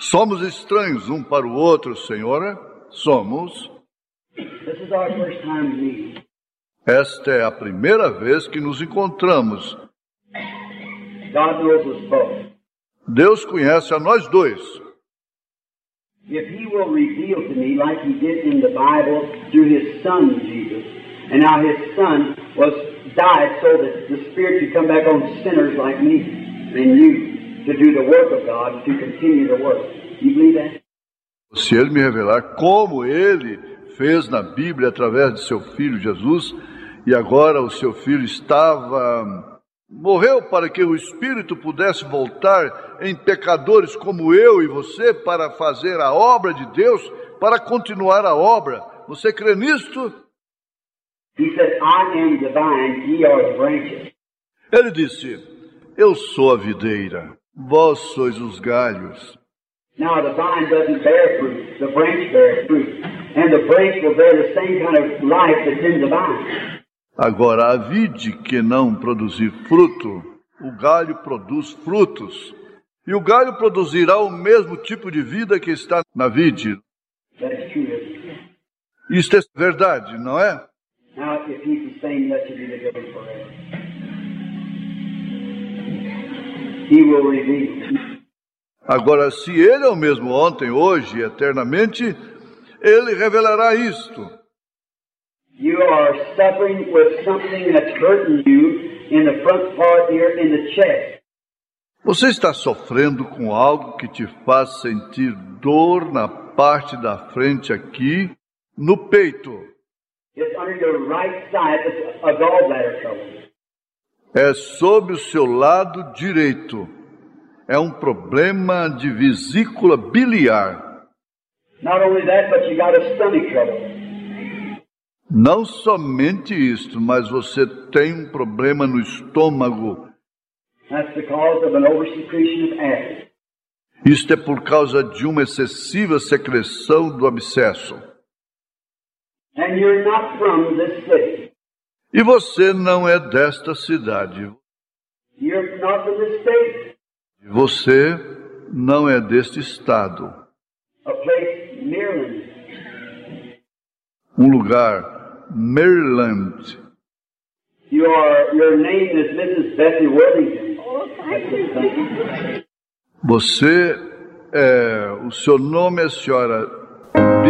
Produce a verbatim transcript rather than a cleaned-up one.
Somos estranhos um para o outro, Senhora. Somos. This is our first time meeting. Esta é a primeira vez que nos encontramos. God knows us both. Deus conhece a nós dois. If He will reveal to me, like He did in the Bible, through His Son Jesus, and now His Son was died so that the Spirit could come back on sinners like me and you to do the work of God, to continue the work. You believe that? Se Ele me revelar como Ele fez na Bíblia através de seu Filho Jesus, e agora o seu Filho estava... morreu para que o Espírito pudesse voltar em pecadores como eu e você para fazer a obra de Deus, para continuar a obra. Você crê nisto? He said, I am the vine, ye are the branches. Ele disse, eu sou a videira, vós sois os galhos. Now the vine doesn't bear fruit, the branch bears fruit. And the branch will bear the same kind of life that's in the vine. Agora, a vide que não produzir fruto, o galho produz frutos. E o galho produzirá o mesmo tipo de vida que está na vide. Isto é verdade, não é? Now, if He's the same yesterday, today, and forever, He will reveal. Agora, se Ele é o mesmo ontem, hoje e eternamente, Ele revelará isto. You are suffering with something that's hurting you in the front part here in the chest. Você está sofrendo com algo que te faz sentir dor na parte da frente aqui, no peito. It's under your right side. It's a gallbladder trouble. É sob o seu lado direito. É um problema de vesícula biliar. Not only that, but you got a stomach trouble. Não somente isto, mas você tem um problema no estômago. That's the cause of an oversecretion of acid. Isto é por causa de uma excessiva secreção do abscesso. And you're not from this city. E você não é desta cidade. You're not from this state. Você não é deste estado. A place, Maryland. Um lugar, Maryland. You are, your name is Missus Bessie Worthington. Você, é, o seu nome é a senhora